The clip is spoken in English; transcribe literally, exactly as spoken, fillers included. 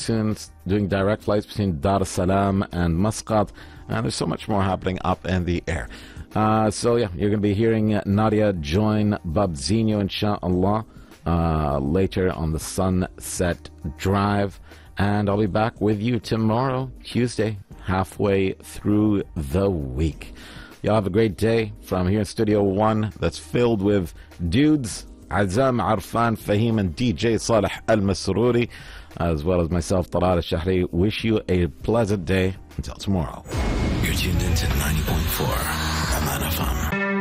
soon, doing direct flights between Dar es Salaam and Muscat. And there's so much more happening up in the air. Uh, so, yeah, you're going to be hearing Nadia join Babzinho, inshallah, uh, later on the Sunset Drive. And I'll be back with you tomorrow, Tuesday, halfway through the week. Y'all have a great day from here in Studio One that's filled with dudes, Azam, Arfan, Fahim, and D J Saleh Al-Masrouri, as well as myself, Talal Al-Shahri. Wish you a pleasant day. Until tomorrow. You're tuned into ninety point four Aman F M.